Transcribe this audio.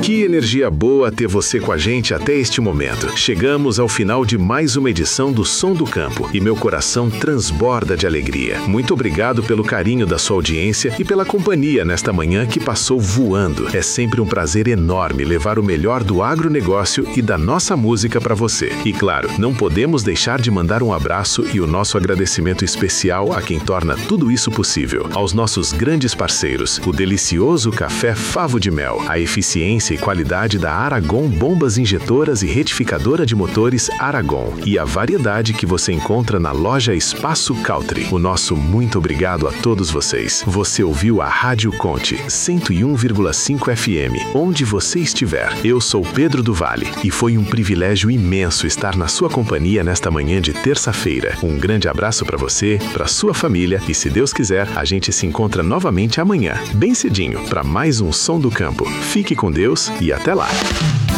Que energia boa ter você com a gente até este momento. Chegamos ao final de mais uma edição do Som do Campo e meu coração transborda de alegria. Muito obrigado pelo carinho da sua audiência e pela companhia nesta manhã que passou voando. É sempre um prazer enorme levar o melhor do agronegócio e da nossa música para você. E claro, não podemos deixar de mandar um abraço e o nosso agradecimento especial a quem torna tudo isso possível. Aos nossos grandes parceiros, o delicioso café Favo de Mel, a eficiência e qualidade da Aragon Bombas Injetoras e Retificadora de Motores Aragon e a variedade que você encontra na loja Espaço Country. O nosso muito obrigado a todos vocês. Você ouviu a Rádio Conte 101,5 FM, onde você estiver. Eu sou Pedro do Vale e foi um privilégio imenso estar na sua companhia nesta manhã de terça-feira. Um grande abraço para você, para sua família e, se Deus quiser, a gente se encontra novamente amanhã, bem cedinho, para mais um Som do Campo. Fique com Deus e até lá!